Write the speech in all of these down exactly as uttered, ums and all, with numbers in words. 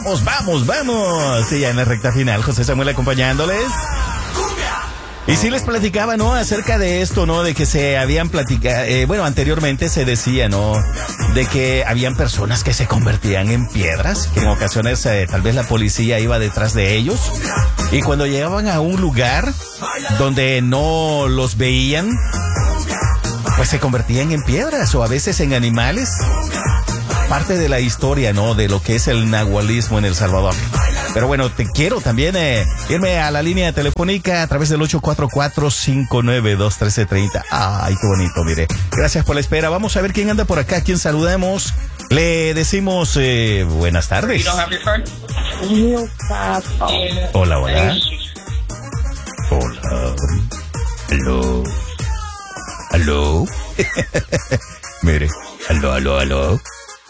vamos, vamos, vamos. Sí, ya en la recta final, José Samuel acompañándoles. Y sí les platicaba, ¿no? Acerca de esto, ¿no? De que se habían platicado, eh, bueno, anteriormente se decía, ¿no? De que habían personas que se convertían en piedras, que en ocasiones eh, tal vez la policía iba detrás de ellos. Y cuando llegaban a un lugar donde no los veían, pues se convertían en piedras o a veces en animales. Parte de la historia, ¿no? De lo que es el nahualismo en El Salvador. Pero bueno, te quiero también eh, irme a la línea telefónica a través del ocho cuatro cuatro, cinco nueve dos, uno tres tres cero. Ay, qué bonito, mire. Gracias por la espera. Vamos a ver quién anda por acá, quién saludamos. Le decimos eh, buenas tardes. Hola, hola. Hola. Aló. Aló. Mire. Aló, aló, aló.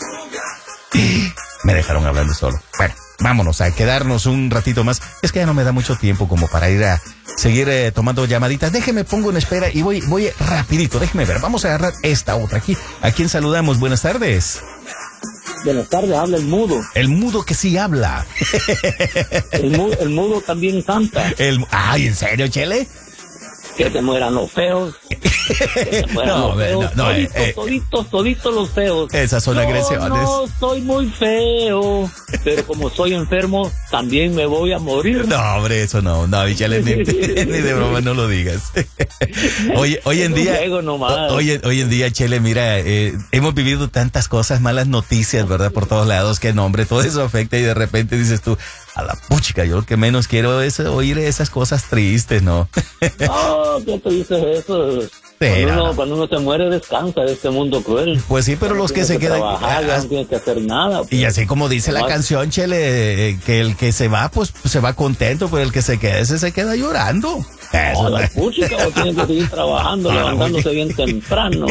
Me dejaron hablando solo. Bueno, vámonos a quedarnos un ratito más. Es que ya no me da mucho tiempo como para ir a seguir eh, tomando llamaditas. Déjeme, pongo en espera y voy voy rapidito. Déjeme ver. Vamos a agarrar esta otra aquí. ¿A quién saludamos? Buenas tardes. Buenas tardes, habla el mudo. El mudo que sí habla. El mudo, el mudo también canta. El, ay, ¿en serio, Chele? Que se mueran los feos. Que se mueran no, los feos. no, no, toditos, eh, toditos, toditos los feos. Esas son no, agresiones. No, soy muy feo. Pero como soy enfermo, también me voy a morir. No, hombre, eso no. No, Chele, ni, ni de broma no lo digas. Hoy, hoy en día. Hoy, hoy en día, Chele, mira, eh, hemos vivido tantas cosas, malas noticias, ¿verdad? Por todos lados, que no, hombre, todo eso afecta y de repente dices tú, a la puchica, yo lo que menos quiero es oír esas cosas tristes, ¿no? No, ¿qué te dices eso? Sí, cuando, no, uno, no. cuando uno se muere, descansa de este mundo cruel. Pues sí, pero no los que se que quedan... Trabajar, ah, no tiene que hacer nada. Pues. Y así como dice la canción, Chele, eh, que el que se va, pues se va contento, pero el que se queda, ese se queda llorando. Eso, no, la puchica, o tiene que seguir trabajando, levantándose bien temprano.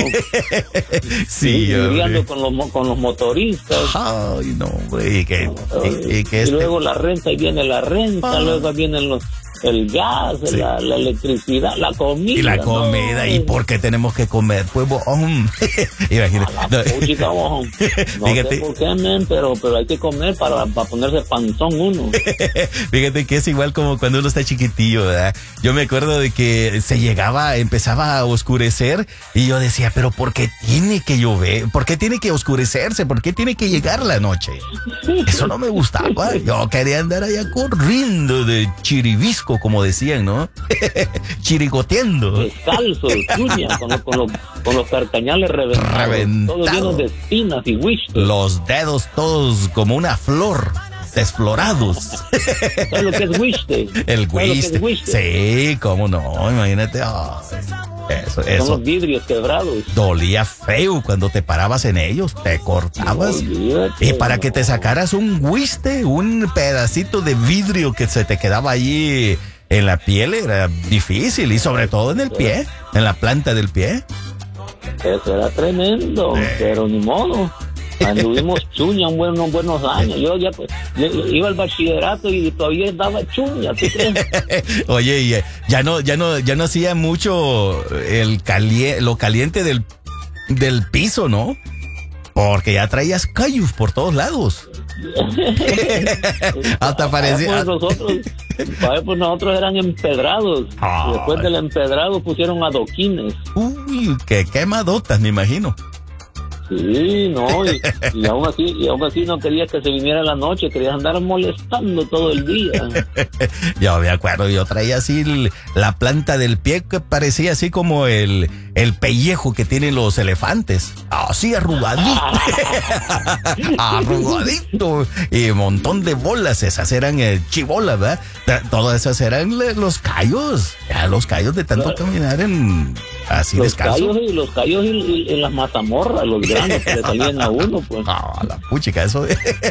Sí, lidiando con los, con los motoristas. Ay, no, güey, y que, y, y que y este... luego la renta, y viene la renta, ah. luego vienen los... el gas, sí. la, la electricidad, la comida. Y la comida, no, ¿y por qué tenemos que comer? Pues, um. Imagínate. No, puchica, no sé por qué, men, pero, pero hay que comer para, para ponerse panzón uno. Fíjate que es igual como cuando uno está chiquitillo, ¿verdad? Yo me acuerdo de que se llegaba, empezaba a oscurecer y yo decía, pero ¿por qué tiene que llover? ¿Por qué tiene que oscurecerse? ¿Por qué tiene que llegar la noche? Eso no me gustaba. Yo quería andar allá corriendo de chiribisco, como decían, ¿no? Chirigoteando. Descalzo, chuña, con, con, los, con los carcañales reventados. Reventado. Todos llenos de espinas y wistos. Los dedos todos como una flor. Desflorados. ¿Sabes lo que es wiste? El wiste. Sí, cómo no, imagínate. Oh, eso, eso. Son los vidrios quebrados. Dolía feo cuando te parabas en ellos, te cortabas. No, y para no. que te sacaras un wiste, un pedacito de vidrio que se te quedaba ahí en la piel, era difícil. Y sobre todo en el pie, en la planta del pie. Eso era tremendo, eh. pero ni modo. Anduvimos chuña un buen, unos buenos años. Yo ya pues, iba al bachillerato y todavía daba chuña, ¿tú crees? Oye, y ya no, ya no, ya no hacía mucho el calie, lo caliente del, del piso, ¿no? Porque ya traías callos por todos lados. Hasta parecía. Pues nosotros, pues nosotros eran empedrados. Ay. Después del empedrado pusieron adoquines. Uy, qué quemadotas, me imagino. Sí, no, y, y aún así, y aún así no querías que se viniera la noche, querías andar molestando todo el día. Yo me acuerdo, yo traía así el, la planta del pie que parecía así como el, el pellejo que tienen los elefantes. Así arrugadito. Arrugadito. Y un montón de bolas, esas eran eh, chibolas, ¿verdad? Todas esas eran los callos. Ya los callos de tanto claro. caminar en así los descalzo. Callos y los callos y, y, y las mazamorras, los granos que le salían a uno, pues. Ah, la puchica, eso.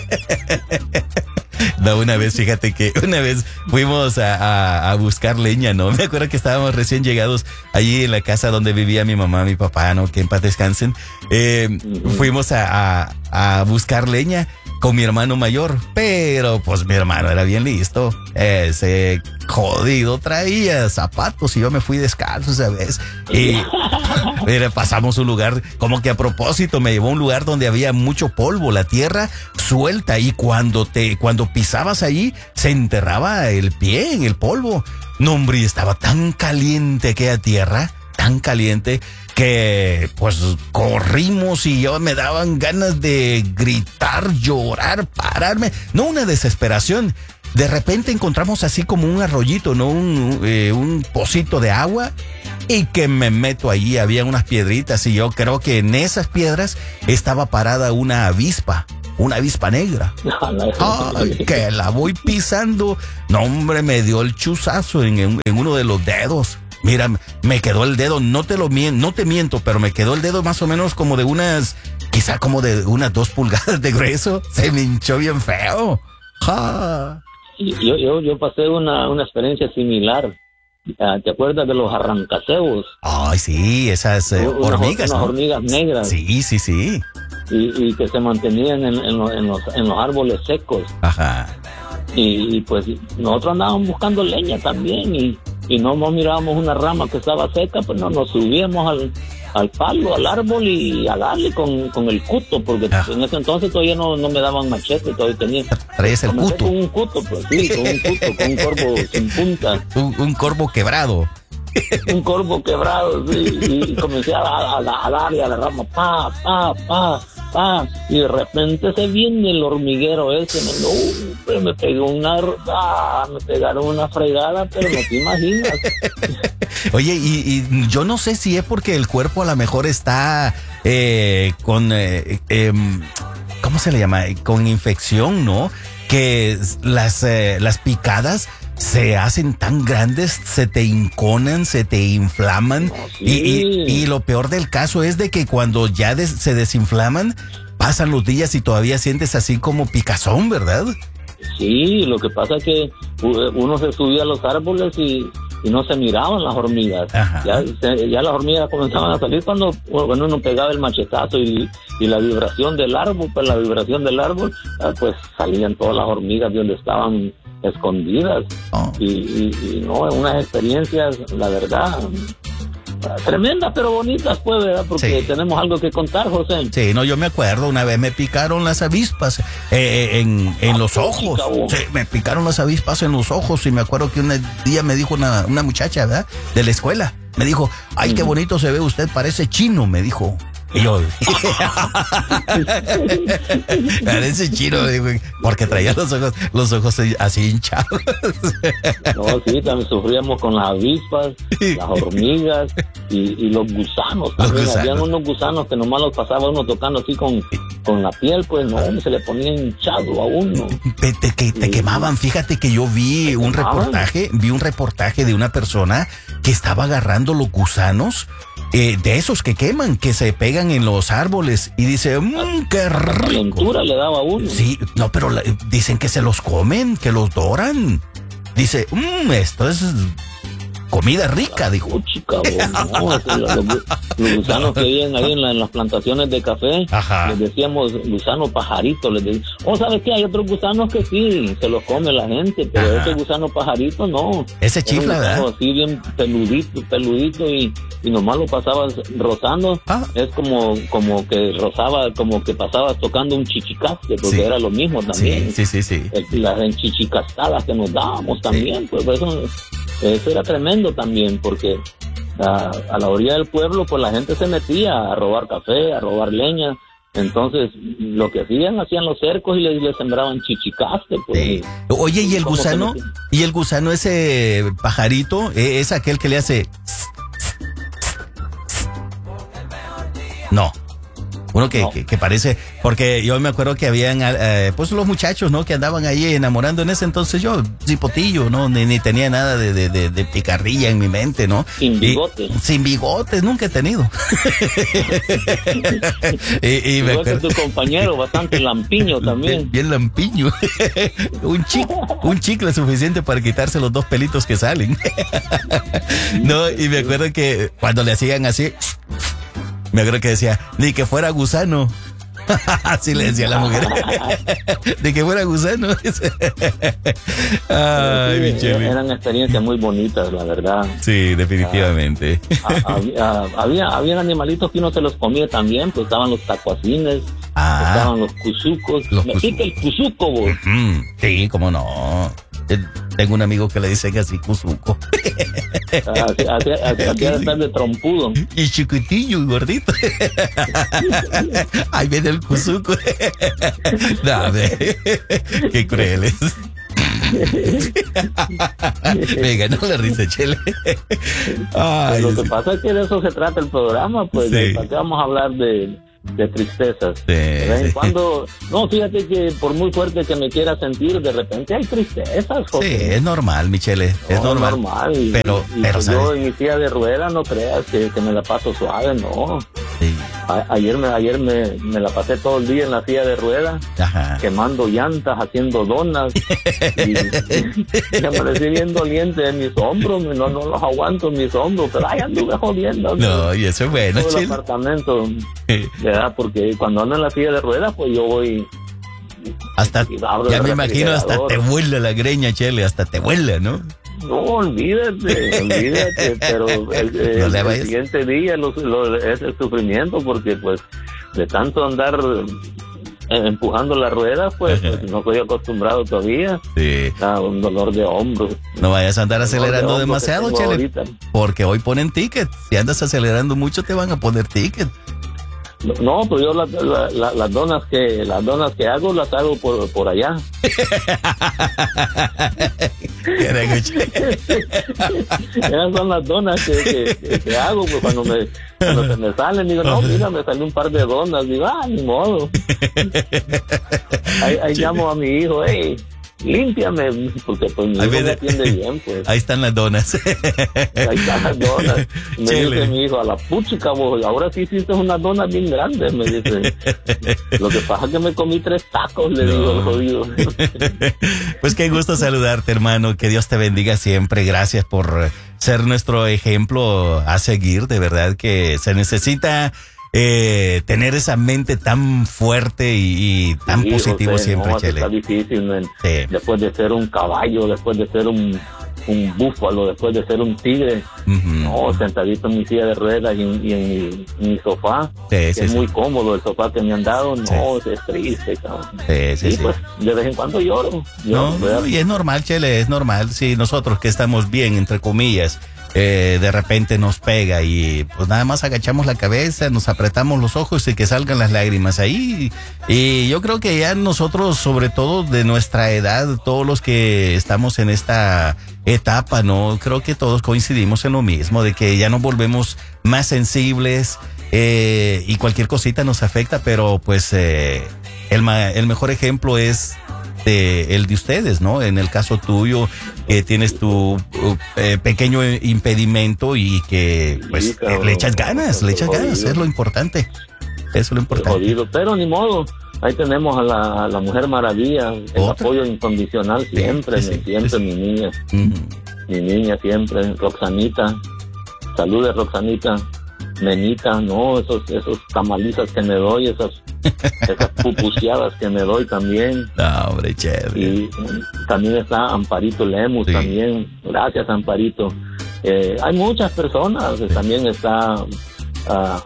No, una vez, fíjate que una vez fuimos a, a, a buscar leña, ¿no? Me acuerdo que estábamos recién llegados allí en la casa donde vivía mi mamá, mi papá, ¿no? Que en paz descansen. Eh, uh-huh. Fuimos a, a, a buscar leña con mi hermano mayor, pero pues mi hermano era bien listo. Ese jodido traía zapatos y yo me fui descalzo esa vez. Y mira, pasamos un lugar, como que a propósito me llevó a un lugar donde había mucho polvo, la tierra suelta, y cuando te, cuando pisabas ahí, se enterraba el pie en el polvo. No, hombre, estaba tan caliente aquella tierra, tan caliente, que pues corrimos y yo me daban ganas de gritar, llorar, pararme. No, una desesperación. De repente encontramos así como un arroyito, ¿no? Un, eh, un pocito de agua, y que me meto allí. Había unas piedritas y yo creo que en esas piedras estaba parada una avispa. Una avispa negra. Ay, que la voy pisando. No, hombre, me dio el chuzazo en, en, en uno de los dedos. Mira, me quedó el dedo, no te lo miento, no te miento, pero me quedó el dedo más o menos como de unas, quizá como de unas dos pulgadas de grueso. Se me hinchó bien feo. Ja. Yo, yo, yo pasé una, una experiencia similar. ¿Te acuerdas de los arrancaceos? Ay, sí, esas eh, unas, hormigas, unas ¿no? hormigas negras. Sí, sí, sí. Y, y que se mantenían en, en, los, en, los, en los árboles secos. Ajá. Y, y pues nosotros andábamos buscando leña también, y, y no, no mirábamos una rama que estaba seca, pues no, nos subíamos al, al palo, al árbol, y a darle con, con el cuto, porque ah. en ese entonces todavía no, no me daban machete, todavía tenía. ¿Traes el Comencé cuto? Con un cuto, pues sí, con un cuto, con un corvo sin punta. Un, un corvo quebrado. Un corvo quebrado, sí, y, y comencé a, a, a darle a la rama, pa, pa, pa, pa, y de repente se viene el hormiguero ese, me, uh, me pegó una, ah, me pegaron una fregada, pero no te imaginas. Oye, y, y yo no sé si es porque el cuerpo a lo mejor está eh, con, eh, eh, ¿cómo se le llama? Con infección, ¿no? Que las, eh, las picadas se hacen tan grandes, se te hinconan, se te inflaman. Sí. Y, y, y lo peor del caso es de que cuando ya des, se desinflaman, pasan los días y todavía sientes así como picazón, ¿verdad? Sí, lo que pasa es que uno se subía a los árboles y, y no se miraban las hormigas. Ya, se, ya las hormigas comenzaban a salir cuando, cuando uno pegaba el machetazo y, y la vibración del árbol, pues la vibración del árbol, pues salían todas las hormigas de donde estaban escondidas. Oh. Y, y, y no, unas experiencias, la verdad, tremendas pero bonitas, pues, ¿verdad? Porque sí. Tenemos algo que contar, José. Sí, no, yo me acuerdo, una vez me picaron las avispas eh, en, en ah, los ojos. Sí, me picaron las avispas en los ojos, y me acuerdo que un día me dijo una, una muchacha, ¿verdad? De la escuela, me dijo, ay, qué bonito se ve usted, parece chino, me dijo. Y yo, parece chino, porque traía los ojos, los ojos así hinchados. No, sí, también sufríamos con las avispas, las hormigas y, y los gusanos. También los gusanos. Habían unos gusanos que nomás los pasaba uno tocando así con, con la piel, pues no, se le ponía hinchado a uno. Te, te, te, te quemaban. Fíjate que yo vi un reportaje, vi un reportaje de una persona que estaba agarrando los gusanos. Eh, de esos que queman, que se pegan en los árboles, y dice, mmm, qué rico. La calentura le daba a uno. Sí, no, pero la, dicen que se los comen, que los doran. Dice, mmm, esto es comida rica, dijo. Uchi, cabrón, no, los, los, los gusanos que viven ahí en, la, en las plantaciones de café, ajá, les decíamos gusano pajarito, les decíamos, oh, ¿sabes qué? Hay otros gusanos que sí, se los come la gente, pero ajá, ese gusano pajarito no. Ese chifla, ¿verdad? Así bien peludito, peludito, y, y nomás lo pasabas rozando, ah, es como, como que rozaba, como que pasabas tocando un chichicaste, porque sí, era lo mismo también. Sí, sí, sí, sí. El, las enchichicastadas que nos dábamos también, sí, pues por eso... Eso era tremendo también, porque a, a la orilla del pueblo, pues la gente se metía a robar café, a robar leña. Entonces, lo que hacían, hacían los cercos y les, les sembraban chichicaste. Pues, sí. Oye, ¿y el gusano? ¿Y el gusano, ese pajarito, es aquel que le hace... No. Uno que, no. que, que parece, porque yo me acuerdo que habían, eh, pues los muchachos, ¿no? Que andaban ahí enamorando en ese entonces. Yo, cipotillo, ¿no? Ni, ni tenía nada de, de, de, de picarrilla en mi mente, ¿no? Sin bigotes. Y, sin bigotes, nunca he tenido. y, y me acuerdo, que tu compañero, bastante lampiño también. Bien, bien lampiño. un, chic, un chicle suficiente para quitarse los dos pelitos que salen. No, y me acuerdo que cuando le hacían así... Me acuerdo que decía, ni que fuera gusano. Así le decía a la mujer. De que fuera gusano. Ay, mi Chele. Eran experiencias muy bonitas, la verdad. Sí, definitivamente. Ah, había, había, había animalitos que uno se los comía también, pues estaban los tacuacines, ah, estaban los cuzucos. Los Me pica el cuzuco, vos. Uh-huh. Sí, cómo no. Tengo un amigo que le dice que así cuzuco. Así, así, así, así de estar de trompudo. Y chiquitillo y gordito. Ahí viene el cuzuco. Dame. Qué crueles. Me ganó la risa, Chele. Ay, lo que sí. pasa es que de eso se trata el programa, pues. Sí. ¿Para qué vamos a hablar de, de tristezas? Sí, de vez en sí. cuando, no, fíjate que por muy fuerte que me quiera sentir, de repente hay tristezas. Sí, es normal, mi Chele, es no, normal. normal. Y, pero, y, pero, pues yo en mi silla de rueda no creas que, que me la paso suave, no. Sí. A, ayer me ayer me, me la pasé todo el día en la silla de ruedas, Ajá. quemando llantas, haciendo donas. y, y me parecí bien doliente en mis hombros, no, no los aguanto en mis hombros, pero ahí anduve jodiendo. No, y eso es bueno, todo el apartamento, ¿verdad? Porque cuando ando en la silla de ruedas, pues yo voy... Hasta, ya me imagino, hasta te vuela la greña, Chele, hasta te vuela, ¿no? No, olvídate, olvídate, pero el, el, no el siguiente día lo, lo, es el sufrimiento, porque pues de tanto andar empujando la rueda, pues, pues no estoy acostumbrado todavía. Sí. A un dolor de hombro. No vayas a andar acelerando de demasiado, Chele, ahorita. Porque hoy ponen ticket. Si andas acelerando mucho te van a poner ticket. No, pero yo la, la, la, las donas que las donas que hago las hago por por allá. Esas son las donas que, que, que, que hago, pues cuando me cuando se me salen digo, no, mira, me salió un par de donas, digo, ah, ni modo. Ahí, ahí llamo a mi hijo, hey, límpiame, porque pues mi hijo me atiende bien, pues. Ahí están las donas. Ahí están las donas. Me Chele. Dice mi hijo, a la puchica, vos, ahora sí hiciste unas donas bien grandes, me dice. Lo que pasa es que me comí tres tacos, le no. digo al jodido. Pues qué gusto saludarte, hermano, que Dios te bendiga siempre, gracias por ser nuestro ejemplo a seguir, de verdad que se necesita... Eh, tener esa mente tan fuerte y, y tan sí, positivo José, siempre, no, Chele. Está difícil, man. Sí. Después de ser un caballo, después de ser un, un búfalo, después de ser un tigre, uh-huh. no, sentadito en mi silla de ruedas y, y en, mi, en mi sofá, sí, que sí, es sí. muy cómodo el sofá que me han dado, no, sí. es triste, cabrón. Sí, sí, sí. Pues de vez en cuando lloro. lloro no, no, y es normal, Chele, es normal. Sí, nosotros que estamos bien, entre comillas, Eh, de repente nos pega y pues nada más agachamos la cabeza, nos apretamos los ojos y que salgan las lágrimas ahí. Y yo creo que ya nosotros, sobre todo de nuestra edad, todos los que estamos en esta etapa, ¿no? Creo que todos coincidimos en lo mismo, de que ya nos volvemos más sensibles eh, y cualquier cosita nos afecta, pero pues eh, el, ma- el mejor ejemplo es... De, el de ustedes, ¿no? En el caso tuyo, que tienes tu eh, pequeño impedimento y que, pues, sí, cabrón, le echas ganas, le echas ganas, es lo importante. Eso es lo importante. Jodido, pero ni modo. Ahí tenemos a la, a la Mujer Maravilla, el ¿Otra? apoyo incondicional siempre, sí, sí, siempre, sí. mi niña. Uh-huh. Mi niña siempre, Roxanita. Saludes, Roxanita. Menita, no, esos, esos tamalizas que me doy, esas, esas pupuseadas que me doy también. No, hombre, chévere. Y también está Amparito Lemus, sí. también. Gracias, Amparito. Eh, hay muchas personas, sí. también está uh,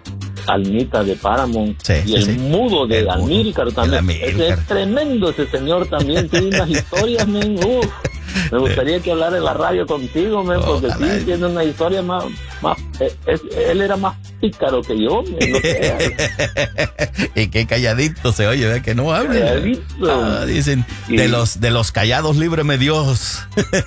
Almita de Paramount, sí, y sí, el sí. mudo de Amílcar también. Ese es tremendo ese señor también, tiene unas historias, men, uf. Me gustaría que hablara en la radio contigo, men, porque oh, sí, tiene una historia más, más es, él era más pícaro que yo, men, no sé. Y qué calladito se oye, ¿verdad? Que no hable. Calladito. Ah, dicen, y, de los de los callados, líbreme Dios.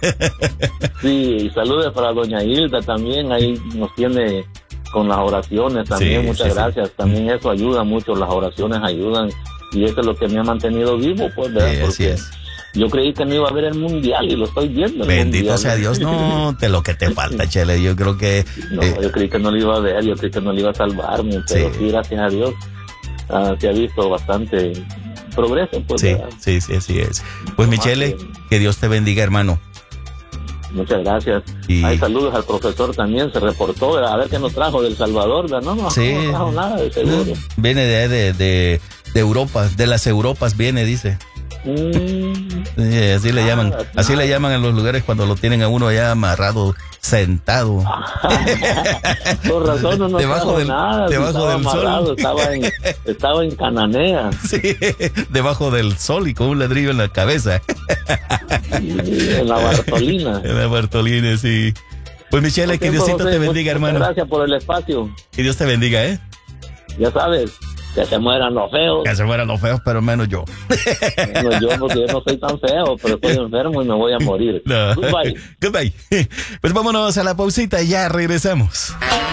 Sí, y saludos para doña Hilda también, ahí nos tiene con las oraciones también, sí, muchas sí, gracias. Sí. También eso ayuda mucho, las oraciones ayudan, y eso es lo que me ha mantenido vivo, pues, ¿verdad? Sí, porque es. Yo creí que no iba a ver el mundial y lo estoy viendo. Bendito mundial. sea Dios, no, te lo que te falta, Chele. Yo creo que. No, eh, yo creí que no lo iba a ver, yo creí que no lo iba a salvarme, pero sí, sí gracias a Dios, uh, se ha visto bastante progreso. Pues, sí, ¿verdad? sí, sí, así es. Pues, no, Michele, que... que Dios te bendiga, hermano. Muchas gracias. Y... Hay saludos al profesor también, se reportó, a ver qué nos trajo del Salvador, ¿verdad? No, no, sí. no trajo nada, de seguro. Viene de, de, de, de Europa, de las Europas viene, dice. Mm. Sí, así le llaman, así le llaman en los lugares cuando lo tienen a uno allá amarrado, sentado. Por razón no nos debajo del, nada. debajo del amarrado, sol. Estaba en, estaba en Cananea. Sí, debajo del sol y con un ladrillo en la cabeza. En la Bartolina. En la Bartolina, sí. Pues Michelle, que Diosito José, te bendiga, hermano. Gracias por el espacio. Que Dios te bendiga, ¿eh? Ya sabes, que se mueran los feos. Que se mueran los feos, pero menos yo. No, yo, no, yo no soy tan feo, pero estoy enfermo y me voy a morir. No. Goodbye. Goodbye. Pues vámonos a la pausita y ya regresamos.